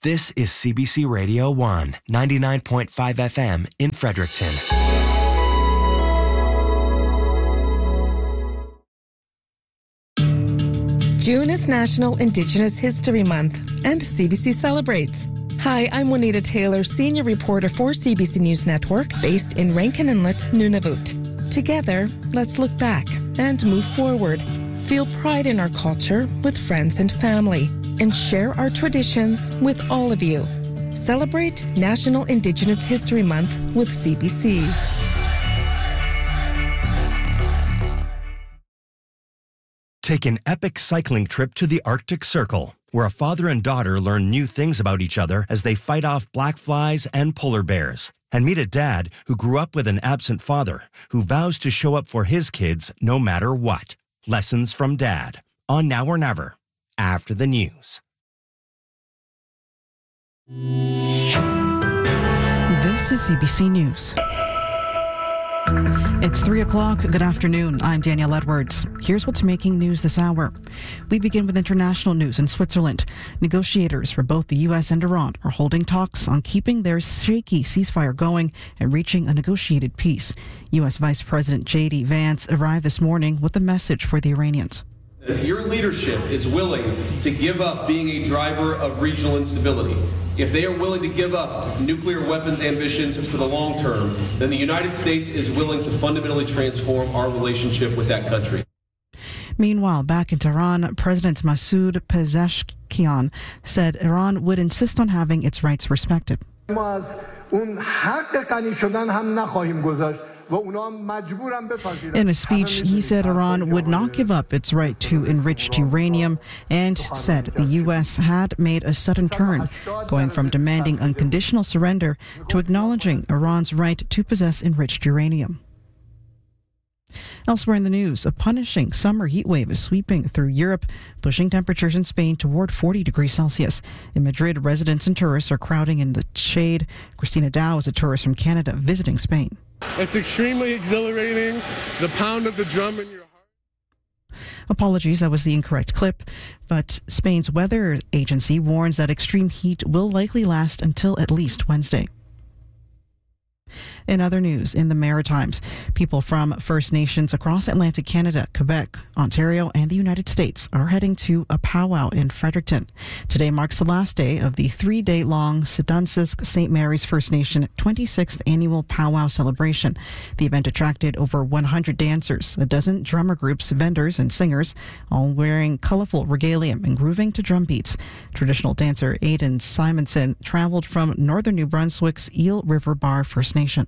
This is CBC Radio 1, 99.5 FM in Fredericton. June is National Indigenous History Month, and CBC celebrates. Hi, I'm Juanita Taylor, senior reporter for CBC News Network, based in Rankin Inlet, Nunavut. Together, let's look back and move forward. Feel pride in our culture with friends and family, and share our traditions with all of you. Celebrate National Indigenous History Month with CBC. Take an epic cycling trip to the Arctic Circle, where a father and daughter learn new things about each other as they fight off black flies and polar bears. And meet a dad who grew up with an absent father who vows to show up for his kids no matter what. Lessons from Dad, on Now or Never, after the news. This is CBC News. It's 3 o'clock. Good afternoon. I'm Danielle Edwards. Here's what's making news this hour. We begin with international news in Switzerland. Negotiators for both the U.S. and Iran are holding talks on keeping their shaky ceasefire going and reaching a negotiated peace. U.S. Vice President J.D. Vance arrived this morning with a message for the Iranians. If your leadership is willing to give up being a driver of regional instability, if they are willing to give up nuclear weapons ambitions for the long term, then the United States is willing to fundamentally transform our relationship with that country. Meanwhile, back in Tehran, President Masoud Pezeshkian said Iran would insist on having its rights respected. In a speech, he said Iran would not give up its right to enriched uranium and said the U.S. had made a sudden turn, going from demanding unconditional surrender to acknowledging Iran's right to possess enriched uranium. Elsewhere in the news, a punishing summer heat wave is sweeping through Europe, pushing temperatures in Spain toward 40 degrees Celsius. In Madrid, residents and tourists are crowding in the shade. Christina Dow is a tourist from Canada visiting Spain. It's extremely exhilarating. The pound of the drum in your heart. Apologies, that was the incorrect clip. But Spain's weather agency warns that extreme heat will likely last until at least Wednesday. In other news, in the Maritimes, people from First Nations across Atlantic Canada, Quebec, Ontario, and the United States are heading to a powwow in Fredericton. Today marks the last day of the 3-day-long Sidansisk St. Mary's First Nation 26th annual powwow celebration. The event attracted over 100 dancers, a dozen drummer groups, vendors, and singers, all wearing colorful regalia and grooving to drum beats. Traditional dancer Aidan Simonson traveled from northern New Brunswick's Eel River Bar First Nation.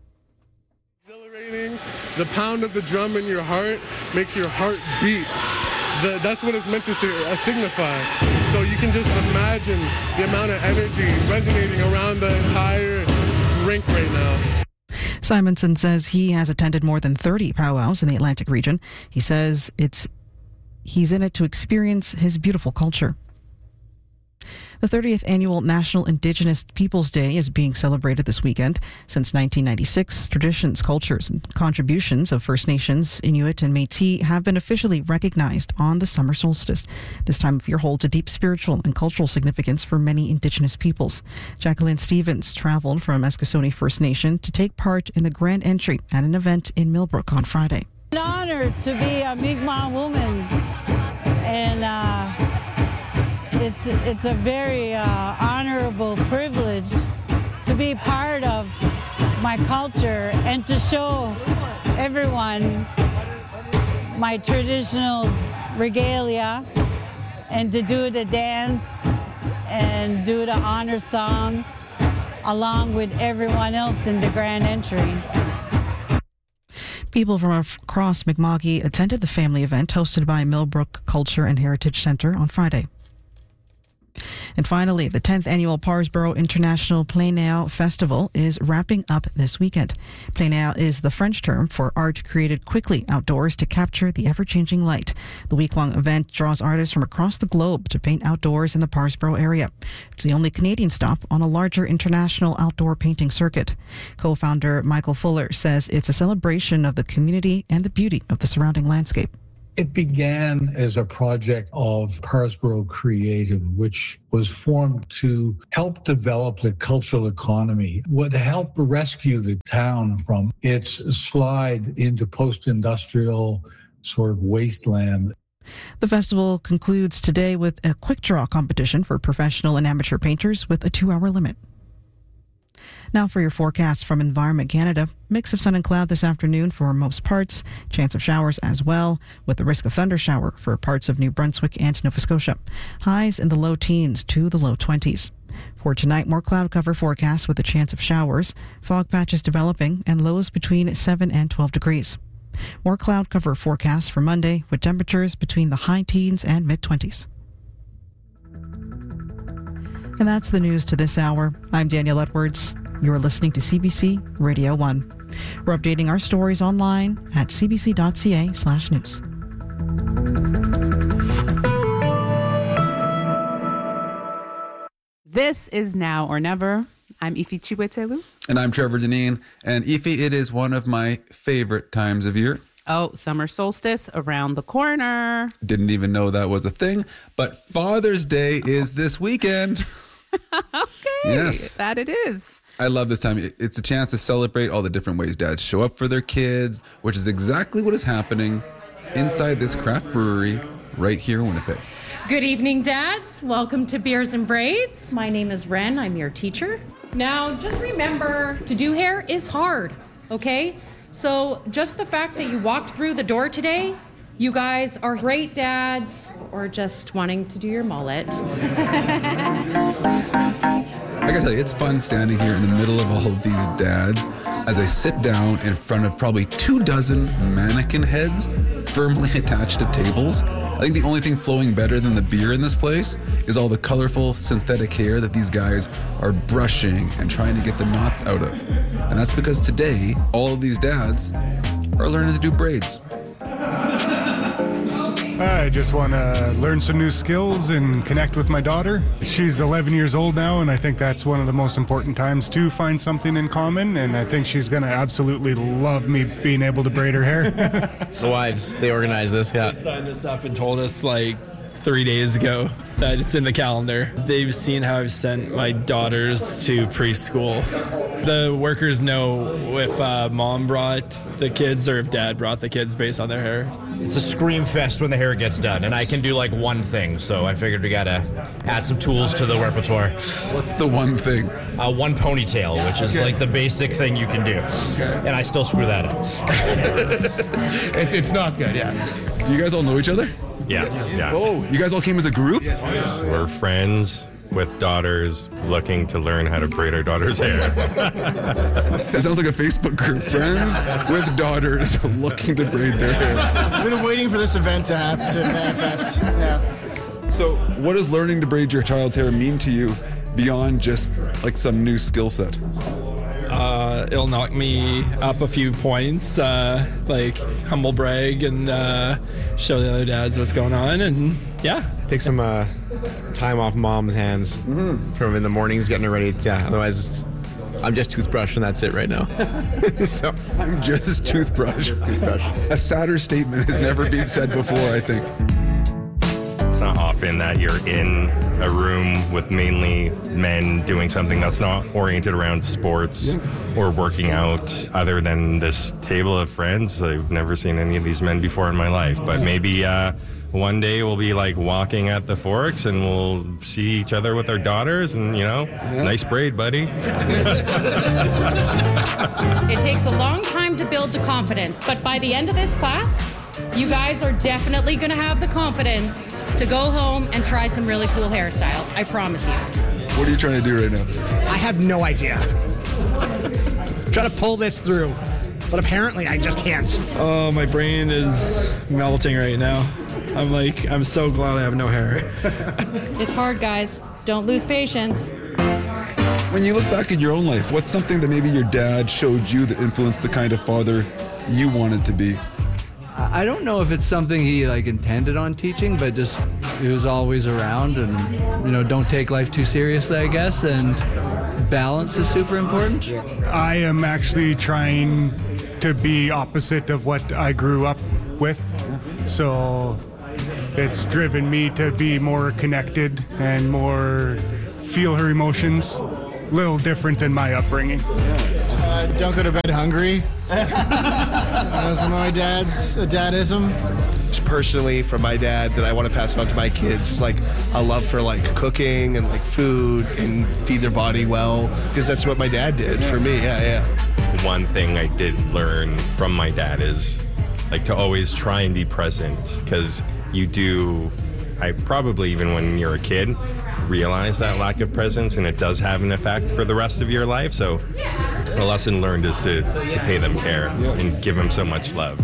The pound of the drum in your heart makes your heart beat. That's what it's meant to signify. So you can just imagine the amount of energy resonating around the entire rink right now. Simonson says he has attended more than 30 powwows in the Atlantic region. He says he's in it to experience his beautiful culture. The 30th Annual National Indigenous Peoples Day is being celebrated this weekend. Since 1996, traditions, cultures, and contributions of First Nations, Inuit, and Métis have been officially recognized on the summer solstice. This time of year holds a deep spiritual and cultural significance for many Indigenous peoples. Jacqueline Stevens traveled from Eskasoni First Nation to take part in the grand entry at an event in Millbrook on Friday. An honor to be a Mi'kmaq woman, and it's a very honorable privilege to be part of my culture and to show everyone my traditional regalia and to do the dance and do the honor song along with everyone else in the grand entry. People from across Mi'kma'ki attended the family event hosted by Millbrook Culture and Heritage Center on Friday. And finally, the 10th annual Parsboro International Plein-Air Festival is wrapping up this weekend. Plein-air is the French term for art created quickly outdoors to capture the ever-changing light. The week-long event draws artists from across the globe to paint outdoors in the Parsboro area. It's the only Canadian stop on a larger international outdoor painting circuit. Co-founder Michael Fuller says it's a celebration of the community and the beauty of the surrounding landscape. It began as a project of Parsboro Creative, which was formed to help develop the cultural economy, would help rescue the town from its slide into post-industrial sort of wasteland. The festival concludes today with a quick draw competition for professional and amateur painters with a 2-hour limit. Now for your forecast from Environment Canada. Mix of sun and cloud this afternoon for most parts. Chance of showers as well, with the risk of thundershower for parts of New Brunswick and Nova Scotia. Highs in the low teens to the low 20s. For tonight, more cloud cover forecast with a chance of showers. Fog patches developing and lows between 7 and 12 degrees. More cloud cover forecast for Monday with temperatures between the high teens and mid-20s. And that's the news to this hour. I'm Danielle Edwards. You're listening to CBC Radio 1. We're updating our stories online at cbc.ca/news. This is Now or Never. I'm Ife Chiwetelu. And I'm Trevor Deneen. And Ife, it is one of my favorite times of year. Oh, summer solstice around the corner. Didn't even know that was a thing. But Father's Day is this weekend. Okay. Yes. That it is. I love this time. It's a chance to celebrate all the different ways dads show up for their kids, which is exactly what is happening inside this craft brewery right here in Winnipeg. Good evening, dads. Welcome to Beers and Braids. My name is Ren. I'm your teacher. Now, just remember, to do hair is hard, okay? So just the fact that you walked through the door today, you guys are great dads, or just wanting to do your mullet. I gotta tell you, it's fun standing here in the middle of all of these dads as I sit down in front of probably 24 mannequin heads firmly attached to tables. I think the only thing flowing better than the beer in this place is all the colorful synthetic hair that these guys are brushing and trying to get the knots out of. And that's because today, all of these dads are learning to do braids. I just want to learn some new skills and connect with my daughter. She's 11 years old now, and I think that's one of the most important times to find something in common, and I think she's going to absolutely love me being able to braid her hair. The wives, they organize this, yeah. They signed us up and told us like 3 days ago that it's in the calendar. They've seen how I've sent my daughters to preschool. The workers know if mom brought the kids or if dad brought the kids based on their hair. It's a scream fest when the hair gets done, and I can do like one thing, so I figured we gotta add some tools to the repertoire. What's the one thing? One ponytail, which is like the basic thing you can do. Okay. And I still screw that up. It's not good, yeah. Do you guys all know each other? Yes. Yeah. Oh, you guys all came as a group? Yes. We're friends with daughters looking to learn how to braid our daughter's hair. It sounds like a Facebook group. Friends with daughters looking to braid their hair. We've been waiting for this event to manifest. Yeah. So what does learning to braid your child's hair mean to you beyond just like some new skill set? It'll knock me up a few points, like humble brag and show the other dads what's going on, and yeah. Take some time off mom's hands from in the mornings getting her ready. Yeah, otherwise I'm just toothbrush and that's it right now. So I'm just toothbrush. A sadder statement has never been said before, I think. It's not often that you're in a room with mainly men doing something that's not oriented around sports or working out. Other than this table of friends, I've never seen any of these men before in my life. But maybe one day we'll be like walking at the Forks and we'll see each other with our daughters and, you know, nice braid, buddy. It takes a long time to build the confidence, but by the end of this class, you guys are definitely going to have the confidence to go home and try some really cool hairstyles. I promise you. What are you trying to do right now? I have no idea. Try to pull this through, but apparently I just can't. Oh, my brain is melting right now. I'm so glad I have no hair. It's hard, guys. Don't lose patience. When you look back at your own life, what's something that maybe your dad showed you that influenced the kind of father you wanted to be? I don't know if it's something he intended on teaching, but just he was always around, and don't take life too seriously, I guess, and balance is super important. I am actually trying to be opposite of what I grew up with. So it's driven me to be more connected and more feel her emotions. A little different than my upbringing. Don't go to bed hungry. That's my dad's dadism. Just personally, from my dad, that I want to pass on to my kids is like a love for like cooking and like food and feed their body well, because that's what my dad did for me. Yeah. One thing I did learn from my dad is like to always try and be present, because you do, I probably even when you're a kid, realize that lack of presence, and it does have an effect for the rest of your life. So a lesson learned is to pay them care and give them so much love.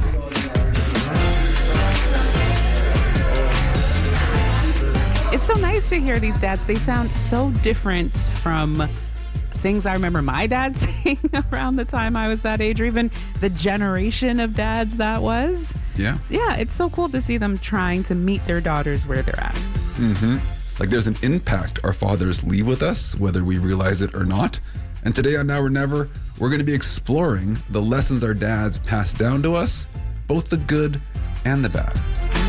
It's so nice to hear these dads. They sound so different from things I remember my dad saying around the time I was that age, or even the generation of dads that was. Yeah, it's so cool to see them trying to meet their daughters where they're at. Like there's an impact our fathers leave with us, whether we realize it or not. And today on Now or Never, we're going to be exploring the lessons our dads passed down to us, both the good and the bad.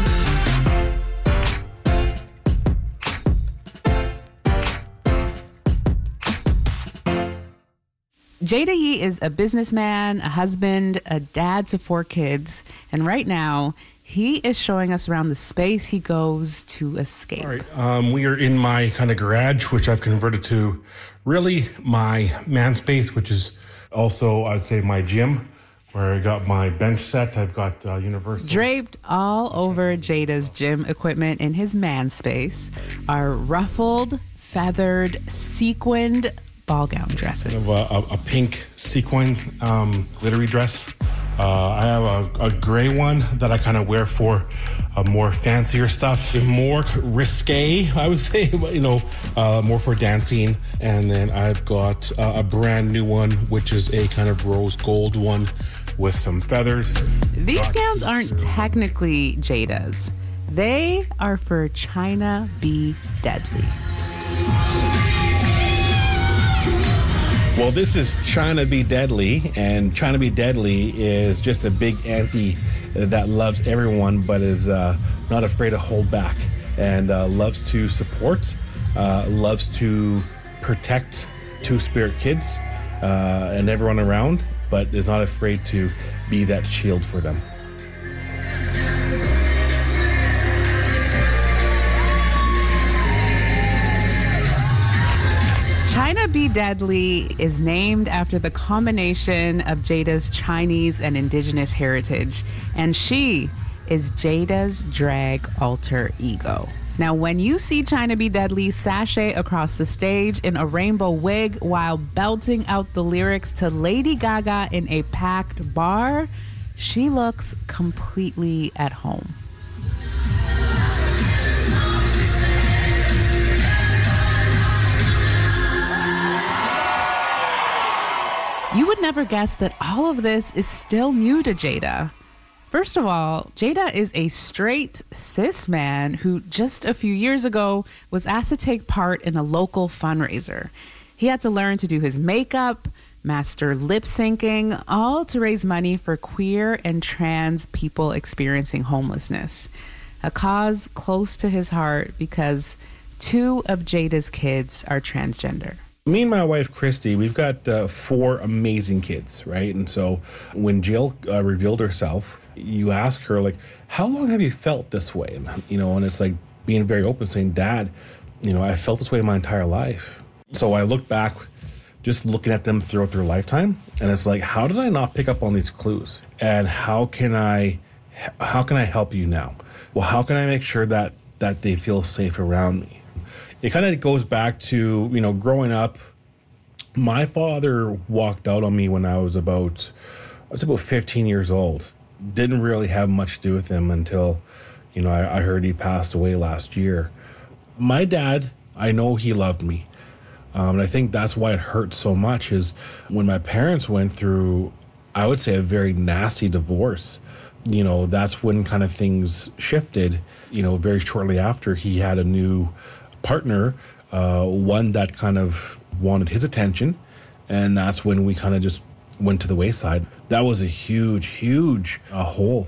Jada Yee is a businessman, a husband, a dad to 4 kids, and right now he is showing us around the space he goes to escape. All right, we are in my kind of garage, which I've converted to really my man space, which is also, I'd say, my gym, where I got my bench set. I've got Universal. Draped all over Jada's gym equipment in his man space are ruffled, feathered, sequined ball gown dresses. I have a pink sequin glittery dress. I have a gray one that I kind of wear for more fancier stuff, more risque, I would say, more for dancing. And then I've got a brand new one, which is a kind of rose gold one with some feathers. These gowns aren't technically Jada's. They are for China Be Deadly. Well, this is China Be Deadly, and China Be Deadly is just a big auntie that loves everyone, but is not afraid to hold back, and loves to support, loves to protect Two-Spirit kids and everyone around, but is not afraid to be that shield for them. China Be Deadly is named after the combination of Jada's Chinese and indigenous heritage, and she is Jada's drag alter ego. Now, when you see China Be Deadly sashay across the stage in a rainbow wig while belting out the lyrics to Lady Gaga in a packed bar, she looks completely at home. You would never guess that all of this is still new to Jada. First of all, Jada is a straight cis man who just a few years ago was asked to take part in a local fundraiser. He had to learn to do his makeup, master lip syncing, all to raise money for queer and trans people experiencing homelessness. A cause close to his heart because 2 of Jada's kids are transgender. Me and my wife, Christy, we've got 4 amazing kids, right? And so when Jill revealed herself, you ask her, like, how long have you felt this way? And it's like being very open, saying, Dad, I felt this way my entire life. So I look back, just looking at them throughout their lifetime, and it's like, how did I not pick up on these clues? And how can I help you now? Well, how can I make sure that they feel safe around me? It kind of goes back to, growing up. My father walked out on me when I was about 15 years old. Didn't really have much to do with him until, I heard he passed away last year. My dad, I know he loved me. And I think that's why it hurt so much is when my parents went through, I would say, a very nasty divorce. That's when kind of things shifted. Very shortly after, he had a new partner, one that kind of wanted his attention, and that's when we kind of just went to the wayside. That was a huge hole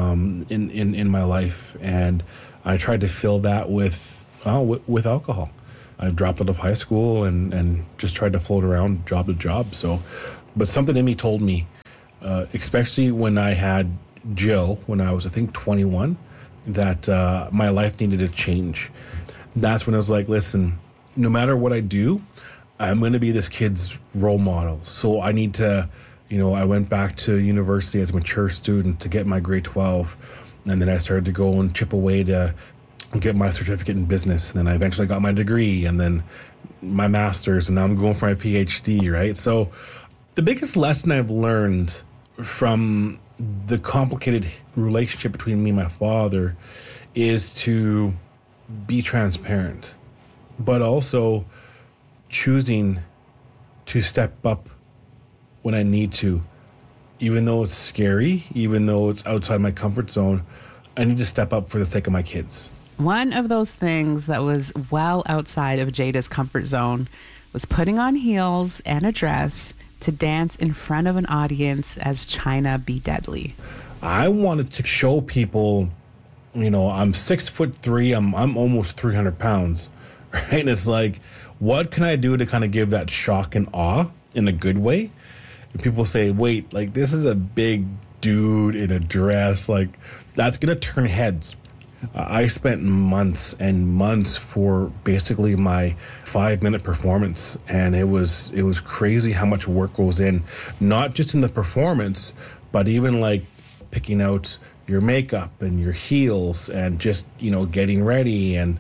in my life, and I tried to fill that with alcohol. I dropped out of high school and just tried to float around job to job. So, but something in me told me, especially when I had Jill, when I was, I think, 21, that my life needed to change. That's when I was like, listen, no matter what I do, I'm going to be this kid's role model. So I need to, I went back to university as a mature student to get my grade 12. And then I started to go and chip away to get my certificate in business. And then I eventually got my degree and then my master's, and now I'm going for my PhD, right? So the biggest lesson I've learned from the complicated relationship between me and my father is to be transparent, but also choosing to step up when I need to. Even though it's scary, even though it's outside my comfort zone, I need to step up for the sake of my kids. One of those things that was well outside of Jada's comfort zone was putting on heels and a dress to dance in front of an audience as China Be Deadly. I wanted to show people, I'm 6'3", I'm almost 300 pounds, right? And it's like, what can I do to kind of give that shock and awe in a good way? And people say, wait, like, this is a big dude in a dress, like, that's gonna turn heads. I spent months and months for basically my 5-minute performance, and it was crazy how much work goes in, not just in the performance, but even like picking out your makeup and your heels and just, getting ready. And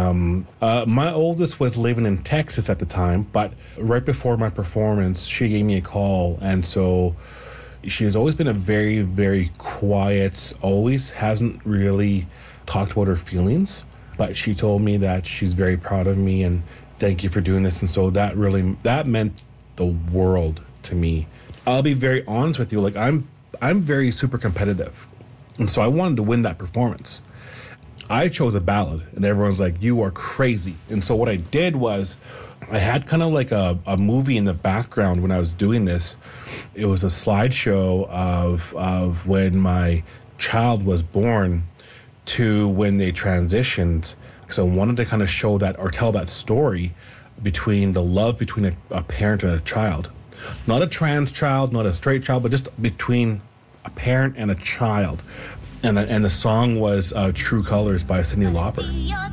my oldest was living in Texas at the time, but right before my performance, she gave me a call. And so she has always been a very, very quiet, always hasn't really talked about her feelings, but she told me that she's very proud of me and thank you for doing this. And so that meant the world to me. I'll be very honest with you, like I'm very super competitive. And so I wanted to win that performance. I chose a ballad and everyone's like, you are crazy. And so what I did was I had kind of like a movie in the background when I was doing this. It was a slideshow of when my child was born to when they transitioned. So I wanted to kind of show that or tell that story between the love between a parent and a child. Not a trans child, not a straight child, but just between a parent and a child. And the song was True Colors by Cyndi Lauper.